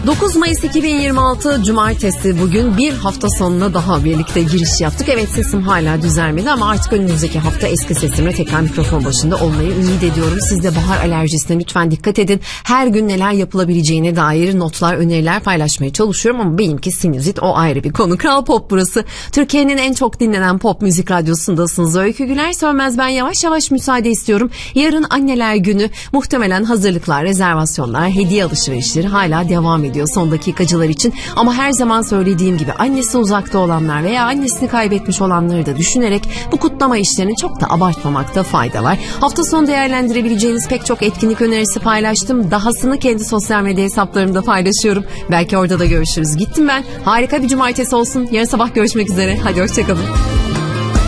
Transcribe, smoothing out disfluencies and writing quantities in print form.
9 Mayıs 2026 Cumartesi, bugün bir hafta sonuna daha birlikte giriş yaptık. Evet, sesim hala düzelmedi ama artık önümüzdeki hafta eski sesimle tekrar mikrofon başında olmayı ümit ediyorum. Siz de bahar alerjisine lütfen dikkat edin. Her gün neler yapılabileceğine dair notlar, öneriler paylaşmaya çalışıyorum ama benimki sinüzit, o ayrı bir konu. Kral Pop burası. Türkiye'nin en çok dinlenen pop müzik radyosundasınız. Öykü Güler Sönmez ben. Yavaş yavaş müsaade istiyorum. Yarın Anneler Günü, muhtemelen hazırlıklar, rezervasyonlar, hediye alışverişleri hala devam ediyor son dakikacılar için. Ama her zaman söylediğim gibi annesi uzakta olanlar veya annesini kaybetmiş olanları da düşünerek bu kutlama işlerini çok da abartmamakta fayda var. Hafta sonu değerlendirebileceğiniz pek çok etkinlik önerisi paylaştım. Dahasını kendi sosyal medya hesaplarımda paylaşıyorum. Belki orada da görüşürüz. Gittim ben. Harika bir cumartesi olsun. Yarın sabah görüşmek üzere. Hadi hoşçakalın.